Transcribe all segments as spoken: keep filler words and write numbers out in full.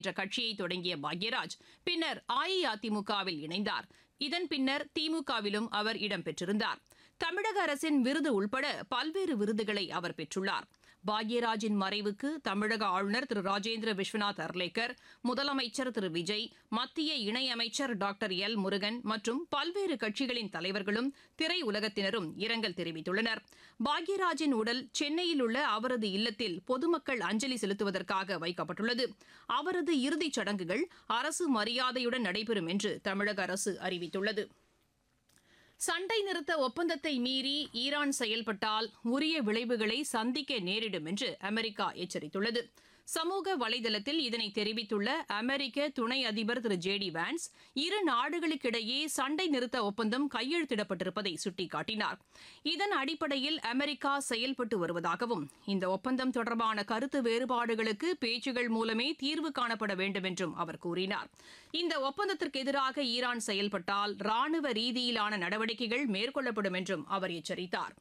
என்ற கட்சியை தொடங்கிய பாக்யராஜ் பின்னர் அஇஅதிமுகவில் இணைந்தார். இதன் பின்னர் திமுகவிலும் அவர் இடம்பெற்றிருந்தார். தமிழக அரசின் விருது உள்பட பல்வேறு விருதுகளை அவர் பெற்றுள்ளார். பாக்யராஜின் மறைவுக்கு தமிழக ஆளுநர் திரு ராஜேந்திர விஸ்வநாத் அர்லேக்கர், முதலமைச்சர் திரு விஜய், மத்திய இணையமைச்சர் டாக்டர் எல் முருகன் மற்றும் பல்வேறு கட்சிகளின் தலைவர்களும் திரையுலகத்தினரும் இரங்கல் தெரிவித்துள்ளனர். பாக்யராஜின் உடல் சென்னையில் உள்ள அவரது இல்லத்தில் பொதுமக்கள் அஞ்சலி செலுத்துவதற்காக வைக்கப்பட்டுள்ளது. அவரது இறுதிச் சடங்குகள் அரசு மரியாதையுடன் நடைபெறும் என்று தமிழக அரசு அறிவித்துள்ளது. சண்டை நிறுத்த ஒப்பந்தத்தை மீறி ஈரான் செயல்பட்டால் உரிய விளைவுகளை சந்திக்க நேரிடும் என்று அமெரிக்கா எச்சரித்துள்ளது. சமூக வலைதளத்தில் இதனை தெரிவித்துள்ள அமெரிக்க துணை அதிபர் திரு ஜே டி வான்ஸ், இரு நாடுகளுக்கிடையே சண்டை நிறுத்த ஒப்பந்தம் கையெழுத்திடப்பட்டிருப்பதை சுட்டிக்காட்டினார். இதன் அடிப்படையில் அமெரிக்கா செயல்பட்டு வருவதாகவும், இந்த ஒப்பந்தம் தொடர்பான கருத்து வேறுபாடுகளுக்கு பேச்சுகள் மூலமே தீர்வு காணப்பட வேண்டும் என்றும் அவர் கூறினார். இந்த ஒப்பந்தத்திற்கு எதிராக ஈரான் செயல்பட்டால் ராணுவ ரீதியிலான நடவடிக்கைகள் மேற்கொள்ளப்படும் என்றும் அவர் எச்சரித்தார்.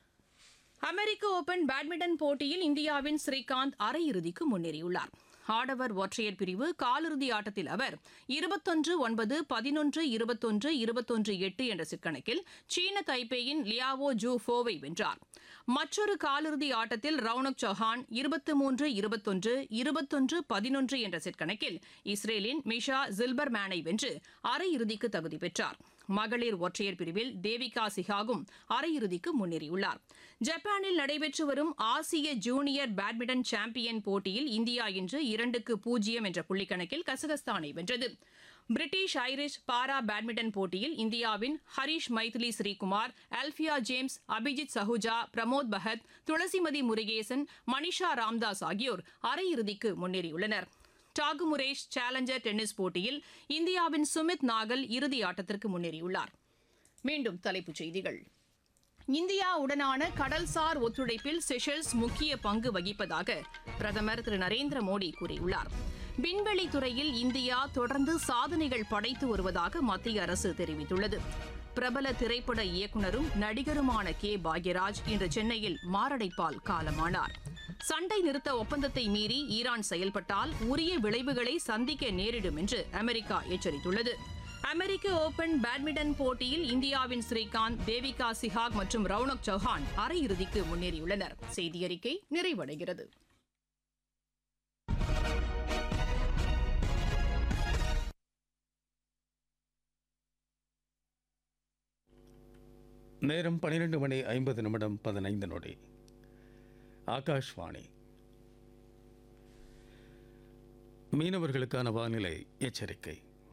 அமெரிக்க ஓபன் பேட்மிண்டன் போட்டியில் இந்தியாவின் ஸ்ரீகாந்த் அரையிறுதிக்கு முன்னேறியுள்ளார். ஆடவர் ஒற்றையர் பிரிவு காலிறுதி ஆட்டத்தில் அவர் இருபத்தொன்று ஒன்பது பதினொன்று இருபத்தொன்று இருபத்தொன்று எட்டு என்ற சிற்கணக்கில் சீன தைப்பேயின் லியாவோ ஜூ ஃபோவை வென்றார். மற்றொரு காலிறுதி ஆட்டத்தில் ரவுனக் சௌஹான் இருபத்தி மூன்று இருபத்தொன்று இருபத்தொன்று பதினொன்று என்ற சிற்கணக்கில் இஸ்ரேலின் மிஷா ஜில்பர்மேனை வென்று அரையிறுதிக்கு தகுதி பெற்றார். மகளிர் ஒற்றையர் பிரிவில் தேவிகா சிஹாகும் அரையிறுதிக்கு முன்னேறியுள்ளார். ஜப்பானில் நடைபெற்று வரும் ஆசிய ஜூனியர் பேட்மிண்டன் சாம்பியன் போட்டியில் இந்தியா இன்று இரண்டுக்கு பூஜ்ஜியம் என்ற புள்ளிக்கணக்கில் கசகஸ்தானை வென்றது. பிரிட்டிஷ் ஐரிஷ் பாரா பேட்மிண்டன் போட்டியில் இந்தியாவின் ஹரிஷ் மைதிலி ஸ்ரீகுமார், அல்பியா ஜேம்ஸ், அபிஜித் சஹுஜா, பிரமோத் பகத், துளசிமதி முருகேசன், மனிஷா ராம்தாஸ் ஆகியோர் அரையிறுதிக்கு முன்னேறியுள்ளனர். டாகுமுரேஷ் சேலஞ்சர் டென்னிஸ் போட்டியில் இந்தியாவின் சுமித் நாகல் இறுதி ஆட்டத்திற்கு முன்னேறியுள்ளார். மீண்டும் தலைப்புச் செய்திகள். இந்தியாவுடனான கடல்சார் ஒத்துழைப்பில் செஷல்ஸ் முக்கிய பங்கு வகிப்பதாக பிரதமர் திரு நரேந்திர மோடி கூறியுள்ளார். விண்வெளி துறையில் இந்தியா தொடர்ந்து சாதனைகள் படைத்து வருவதாக மத்திய அரசு தெரிவித்துள்ளது. பிரபல திரைப்பட இயக்குநரும் நடிகருமான கே பாக்யராஜ் இன்று சென்னையில் மாரடைப்பால் காலமானார். சண்டை நிறுத்த ஒப்பந்தத்தை மீறி ஈரான் செயல்பட்டால் உரிய விளைவுகளை சந்திக்க நேரிடும் என்று அமெரிக்கா எச்சரித்துள்ளது. அமெரிக்க ஓபன் பேட்மிண்டன் போட்டியில் இந்தியாவின் ஸ்ரீகாந்த், தேவிகா சிஹாக் மற்றும் ரவுனக் சௌஹான் அரையிறுதிக்கு முன்னேறியுள்ளனர். செய்தியறிக்கை நிறைவடைகிறது. நேரம் பன்னிரண்டு மணி ஐம்பது நிமிடம் பதினைந்து நொடி. ஆகாஷ்வாணி. மீனவர்களுக்கான வானிலை எச்சரிக்கை.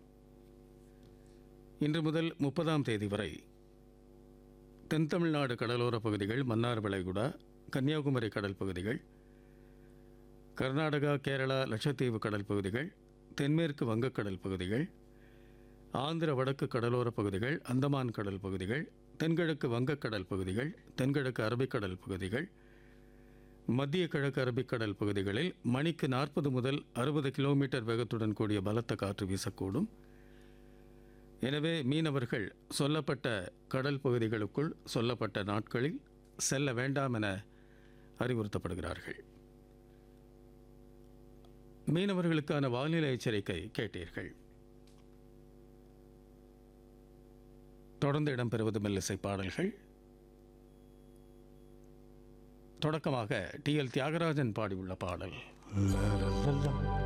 இன்று முதல் முப்பதாம் தேதி வரை தென் தமிழ்நாடு கடலோரப் பகுதிகள், மன்னார் வளைகுடா, கன்னியாகுமரி கடல் பகுதிகள், கர்நாடகா, கேரளா, லட்சத்தீவு கடல் பகுதிகள், தென்மேற்கு வங்கக்கடல் பகுதிகள், ஆந்திர வடக்கு கடலோரப் பகுதிகள், அந்தமான் கடல் பகுதிகள், தென்கிழக்கு வங்கக்கடல் பகுதிகள், தென்கிழக்கு அரபிக்கடல் பகுதிகள், மத்திய கிழக்கு அரபிக்கடல் பகுதிகளில் மணிக்கு நாற்பது முதல் அறுபது கிலோமீட்டர் வேகத்துடன் கூடிய பலத்த காற்று வீசக்கூடும். எனவே மீனவர்கள் சொல்லப்பட்ட கடல் பகுதிகளுக்குள் சொல்லப்பட்ட நாட்களில் செல்ல வேண்டாம் என அறிவுறுத்தப்படுகிறார்கள். மீனவர்களுக்கான வானிலை எச்சரிக்கை கேட்டீர்கள். தொடர்ந்து இடம்பெறுவது மெல்லிசை பாடல்கள். தொடக்கமாக டி எல் தியாகராஜன் பாடியுள்ள பாடல்.